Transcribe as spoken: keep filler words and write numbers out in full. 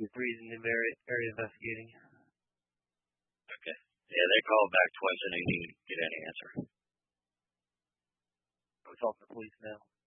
three's in the area, area investigating. Okay. Yeah, they called back twice and they didn't get any answer. I'll talk to the police now.